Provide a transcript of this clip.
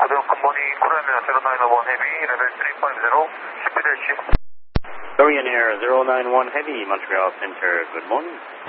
Good morning, Korean Air 091 Heavy, level 350, speed shift. Korean Air 091 Heavy, Montreal Center, good morning.